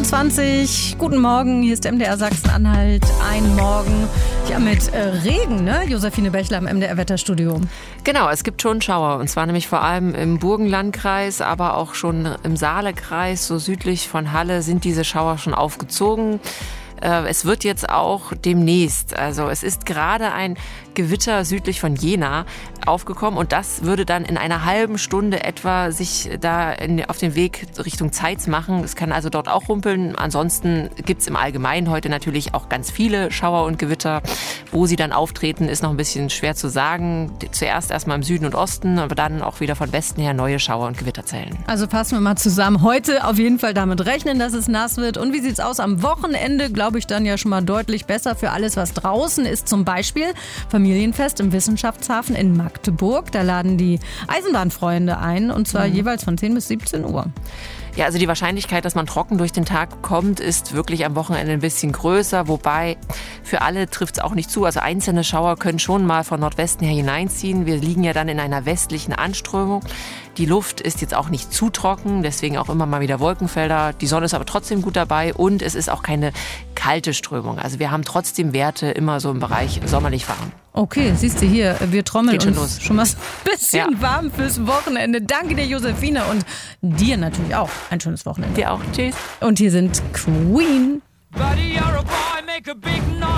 8:25 Uhr. Guten Morgen, hier ist MDR Sachsen-Anhalt. Ein Morgen mit Regen, ne? Josephine Bächler im MDR-Wetterstudio. Genau, es gibt schon Schauer. Und zwar nämlich vor allem im Burgenlandkreis, aber auch schon im Saalekreis, so südlich von Halle, sind diese Schauer schon aufgezogen. Es wird jetzt auch demnächst, also es ist gerade ein Gewitter südlich von Jena aufgekommen und das würde dann in einer halben Stunde etwa sich da auf den Weg Richtung Zeitz machen. Es kann also dort auch rumpeln. Ansonsten gibt's im Allgemeinen heute natürlich auch ganz viele Schauer und Gewitter. Wo sie dann auftreten, ist noch ein bisschen schwer zu sagen. Zuerst erstmal im Süden und Osten, aber dann auch wieder von Westen her neue Schauer und Gewitterzellen. Also fassen wir mal zusammen. Heute auf jeden Fall damit rechnen, dass es nass wird. Und wie sieht's aus am Wochenende? Glaube ich dann ja schon mal deutlich besser für alles, was draußen ist. Zum Beispiel Familienfest im Wissenschaftshafen in Magdeburg. Da laden die Eisenbahnfreunde ein und zwar jeweils von 10 bis 17 Uhr. Ja, also die Wahrscheinlichkeit, dass man trocken durch den Tag kommt, ist wirklich am Wochenende ein bisschen größer. Wobei für alle trifft es auch nicht zu. Also einzelne Schauer können schon mal von Nordwesten her hineinziehen. Wir liegen ja dann in einer westlichen Anströmung. Die Luft ist jetzt auch nicht zu trocken, deswegen auch immer mal wieder Wolkenfelder. Die Sonne ist aber trotzdem gut dabei und es ist auch keine kalte Strömung. Also wir haben trotzdem Werte immer so im Bereich sommerlich warm. Okay, siehst du hier, wir trommeln schon uns schon mal so ein bisschen warm fürs Wochenende. Danke dir, Josephine, und dir natürlich auch ein schönes Wochenende. Dir auch. Tschüss. Und hier sind Queen. Buddy, you're a boy, make a big noise.